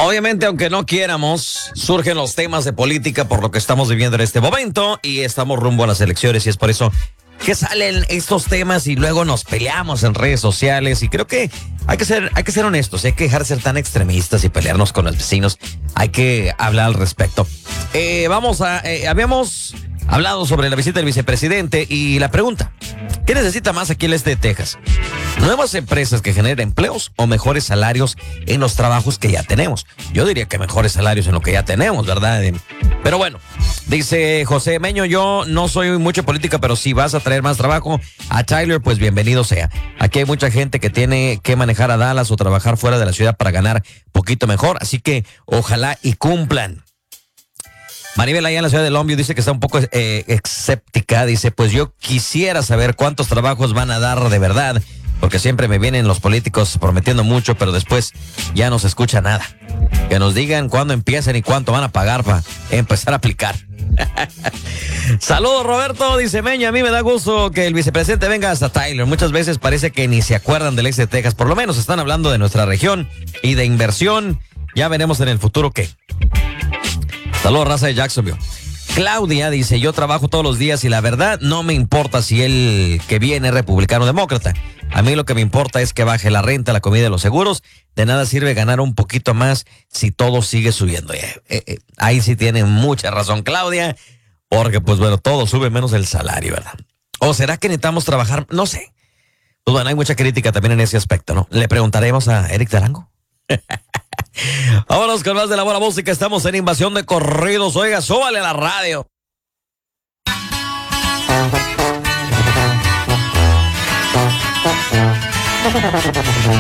Obviamente, aunque no quieramos, surgen los temas de política por lo que estamos viviendo en este momento y estamos rumbo a las elecciones y es por eso que salen estos temas y luego nos peleamos en redes sociales y creo que hay que ser honestos, hay que dejar de ser tan extremistas y pelearnos con los vecinos, hay que hablar al respecto. Habíamos hablado sobre la visita del vicepresidente y la pregunta, ¿qué necesita más aquí el este de Texas? ¿Nuevas empresas que generen empleos o mejores salarios en los trabajos que ya tenemos? Yo diría que mejores salarios en lo que ya tenemos, ¿verdad? Pero bueno, dice José Meño, yo no soy mucho política, pero si vas a traer más trabajo a Tyler, pues bienvenido sea. Aquí hay mucha gente que tiene que manejar a Dallas o trabajar fuera de la ciudad para ganar poquito mejor, así que ojalá y cumplan. Maribel allá en la ciudad de Longview dice que está un poco escéptica, dice, pues yo quisiera saber cuántos trabajos van a dar de verdad, porque siempre me vienen los políticos prometiendo mucho, pero después ya no se escucha nada. Que nos digan cuándo empiezan y cuánto van a pagar para empezar a aplicar. Saludos, Roberto, dice Meño, a mí me da gusto que el vicepresidente venga hasta Tyler. Muchas veces parece que ni se acuerdan del ex de Texas, por lo menos están hablando de nuestra región y de inversión. Ya veremos en el futuro qué. Saludos, raza de Jacksonville. Claudia dice, yo trabajo todos los días y la verdad no me importa si el que viene es republicano o demócrata. A mí lo que me importa es que baje la renta, la comida y los seguros. De nada sirve ganar un poquito más si todo sigue subiendo. Ahí sí tiene mucha razón, Claudia, porque pues bueno, todo sube menos el salario, ¿verdad? ¿O será que necesitamos trabajar? No sé. Pues bueno, hay mucha crítica también en ese aspecto, ¿no? Le preguntaremos a Eric Tarango. Vámonos con más de la buena música. Estamos en Invasión de Corridos. Oiga, súbale a la radio.